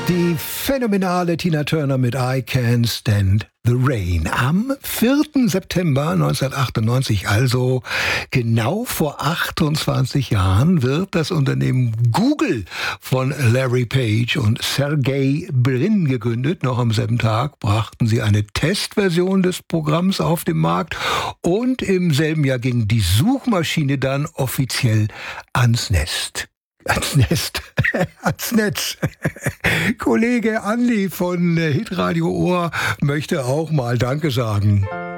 Die phänomenale Tina Turner mit I Can't Stand the Rain. Am 4. September 1998, also genau vor 28 Jahren, wird das Unternehmen Google von Larry Page und Sergey Brin gegründet. Noch am selben Tag brachten sie eine Testversion des Programms auf den Markt und im selben Jahr ging die Suchmaschine dann offiziell ans Netz. Ans Netz. Kollege Andi von Hitradio Ohr möchte auch mal Danke sagen.